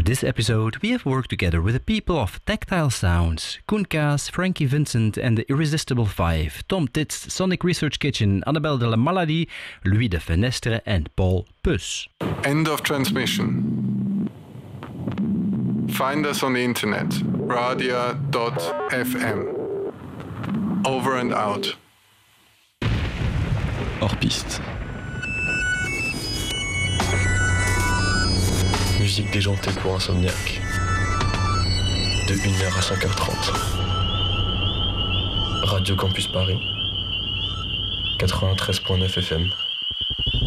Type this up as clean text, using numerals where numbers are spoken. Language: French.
this episode, we have worked together with the people of Tactile Sounds, Koen Kaas, Frankie Vincent and the Irresistible Five, Tom Titz, Sonic Research Kitchen, Annabelle de la Maladie, Louis de Fenestre and Paul Pus. End of transmission. Find us on the internet, radia.fm. Over and out. Hors piste. Musique déjantée pour insomniaque. De 1h à 5h30. Radio Campus Paris. 93.9 FM.